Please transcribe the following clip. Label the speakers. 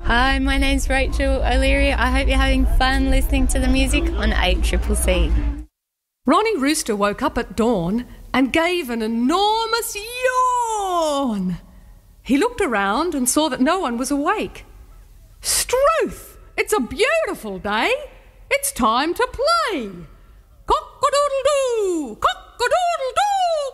Speaker 1: Hi, my name's Rachel O'Leary. I hope you're having fun listening to the music on 8CCC.
Speaker 2: Ronnie Rooster woke up at dawn and gave an enormous yawn. He looked around and saw that no one was awake. Struth! It's a beautiful day. It's time to play. Cock-a-doodle-doo! Cock-a-doodle-doo!